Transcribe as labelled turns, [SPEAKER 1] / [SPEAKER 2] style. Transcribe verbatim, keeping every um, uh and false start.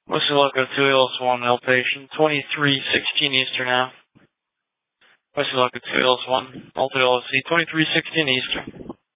[SPEAKER 1] Wasiloka two L S one outpatient, twenty-three sixteen Eastern now. Wasiloka two L S one, Alta L S C, twenty-three sixteen Eastern.